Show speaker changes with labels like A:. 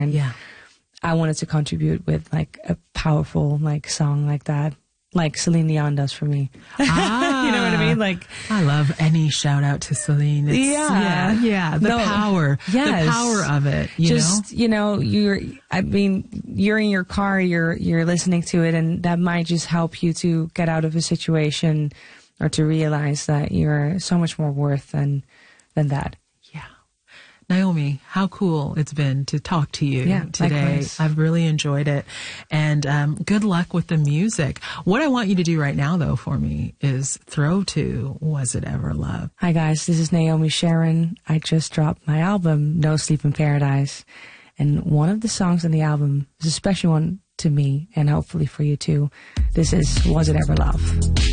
A: And I wanted to contribute with like a powerful like song like that, like Celine Dion does for me. You know what I mean? Like,
B: I love any shout out to Celine. It's, the power, the power of it. You know, you're in your car, you're listening to it, and that might just help you to get out of a situation or to realize that you're so much more worth than that. Naomi, how cool it's been to talk to you today.
A: Likewise.
B: I've really enjoyed it. And good luck with the music. What I want you to do right now, though, for me is throw to Was It Ever Love?
A: Hi, guys. This is Naomi Sharon. I just dropped my album, No Sleep in Paradise. And one of the songs on the album is a special one to me and hopefully for you, too. This is Was It Ever Love?